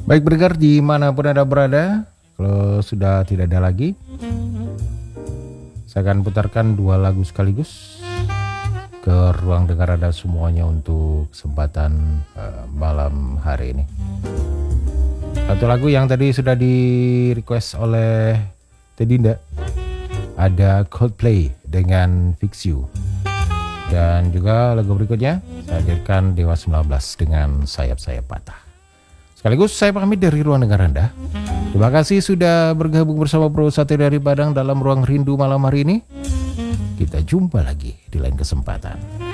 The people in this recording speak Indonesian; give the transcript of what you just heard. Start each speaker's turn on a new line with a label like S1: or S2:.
S1: Baik berdengar dimanapun Anda berada, kalau sudah tidak ada lagi, saya akan putarkan 2 lagu sekaligus ke ruang dengar Anda semuanya untuk kesempatan malam hari ini. Satu lagu yang tadi sudah di request oleh Tedinda, ada Coldplay dengan Fix You. Dan juga lagu berikutnya saya hadirkan Dewa 19 dengan Sayap-Sayap Patah. Sekaligus saya pamit dari ruang dengar Anda. Terima kasih sudah bergabung bersama Bro Sate dari Padang dalam ruang rindu malam hari ini. Kita jumpa lagi di lain kesempatan.